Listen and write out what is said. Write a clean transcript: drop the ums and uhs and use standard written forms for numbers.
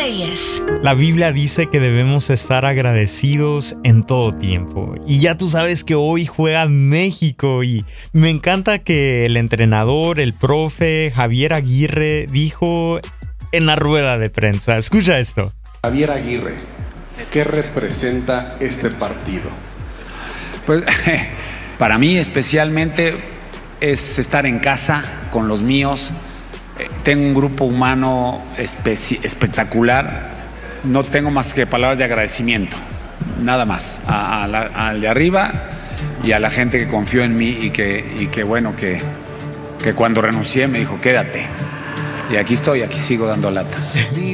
Reyes. La Biblia dice que debemos estar agradecidos en todo tiempo. Y ya tú sabes que hoy juega México y me encanta que el entrenador, el profe Javier Aguirre dijo en la rueda de prensa. Escucha esto. Javier Aguirre, ¿qué representa este partido? Pues para mí especialmente es estar en casa con los míos. Tengo un grupo humano espectacular. No tengo más que palabras de agradecimiento, nada más, al de arriba y a la gente que confió en mí y que bueno, que cuando renuncié me dijo, quédate. Y aquí estoy, aquí sigo dando lata.